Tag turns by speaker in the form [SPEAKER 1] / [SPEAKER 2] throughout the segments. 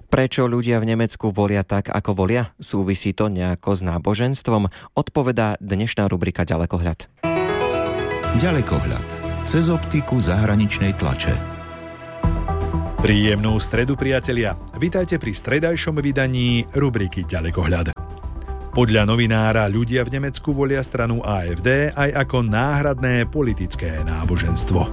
[SPEAKER 1] Prečo ľudia v Nemecku volia tak, ako volia? Súvisí to nejako s náboženstvom? Odpovedá dnešná rubrika Ďalekohľad.
[SPEAKER 2] Ďalekohľad. Cez optiku zahraničnej tlače.
[SPEAKER 3] Príjemnú stredu, priatelia. Vitajte pri stredajšom vydaní rubriky Ďalekohľad. Podľa novinára ľudia v Nemecku volia stranu AfD aj ako náhradné politické náboženstvo.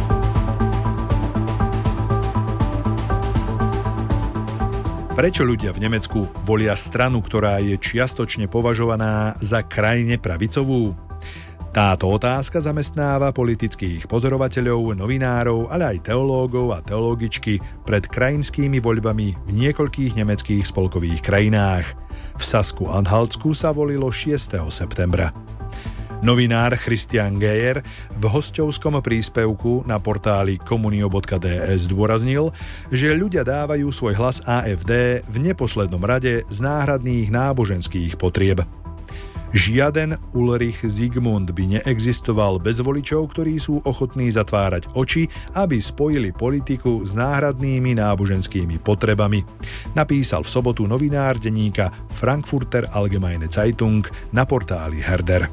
[SPEAKER 3] Prečo ľudia v Nemecku volia stranu, ktorá je čiastočne považovaná za krajne pravicovú? Táto otázka zamestnáva politických pozorovateľov, novinárov, ale aj teológov a teologičky pred krajinskými voľbami v niekoľkých nemeckých spolkových krajinách. V Sasku-Anhaltsku sa volilo 6. septembra. Novinár Christian Geyer v hosťovskom príspevku na portáli komunio.ds zdôraznil, že ľudia dávajú svoj hlas AfD v neposlednom rade z náhradných náboženských potrieb. Žiaden Ulrich Zygmunt by neexistoval bez voličov, ktorí sú ochotní zatvárať oči, aby spojili politiku s náhradnými náboženskými potrebami, napísal v sobotu novinár denníka Frankfurter Allgemeine Zeitung na portáli Herder.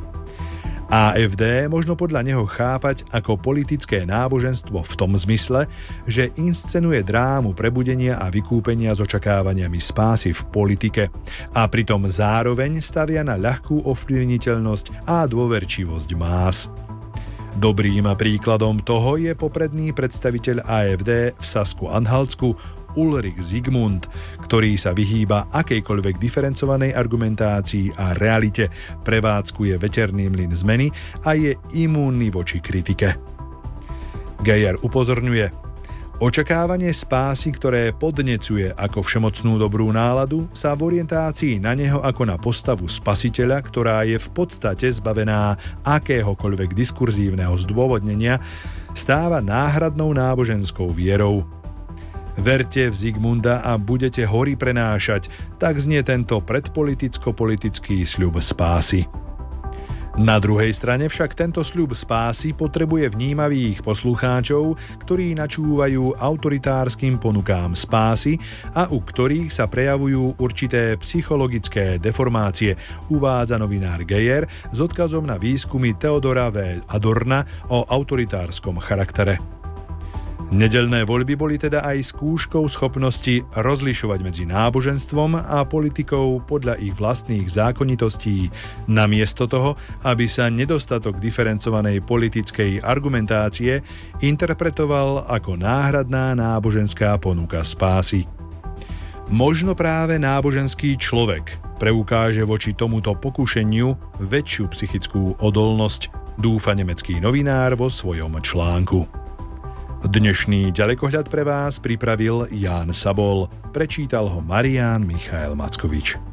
[SPEAKER 3] AfD možno podľa neho chápať ako politické náboženstvo v tom zmysle, že inscenuje drámu prebudenia a vykúpenia s očakávaniami spásy v politike a pritom zároveň stavia na ľahkú ovplyvniteľnosť a dôverčivosť más. Dobrým príkladom toho je popredný predstaviteľ AfD v Sasku-Anhaltsku Ulrich Zygmunt, ktorý sa vyhýba akejkoľvek diferencovanej argumentácii a realite, prevádzkuje veterný mlyn zmeny a je imúnny voči kritike. Geyer upozorňuje: očakávanie spásy, ktoré podnecuje ako všemocnú dobrú náladu, sa v orientácii na neho ako na postavu spasiteľa, ktorá je v podstate zbavená akéhokoľvek diskurzívneho zdôvodnenia, stáva náhradnou náboženskou vierou. Verte v Zygmunda a budete hory prenášať, tak znie tento predpoliticko-politický sľub spásy. Na druhej strane však tento sľub spásy potrebuje vnímavých poslucháčov, ktorí načúvajú autoritárskym ponukám spásy a u ktorých sa prejavujú určité psychologické deformácie, uvádza novinár Geyer s odkazom na výskumy Theodora W. Adorna o autoritárskom charaktere. Nedeľné voľby boli teda aj skúškou schopnosti rozlišovať medzi náboženstvom a politikou podľa ich vlastných zákonitostí, namiesto toho, aby sa nedostatok diferencovanej politickej argumentácie interpretoval ako náhradná náboženská ponuka spásy. Možno práve náboženský človek preukáže voči tomuto pokušeniu väčšiu psychickú odolnosť, dúfa nemecký novinár vo svojom článku. Dnešný ďalekohľad pre vás pripravil Ján Sabol, prečítal ho Marián Michael Mackovič.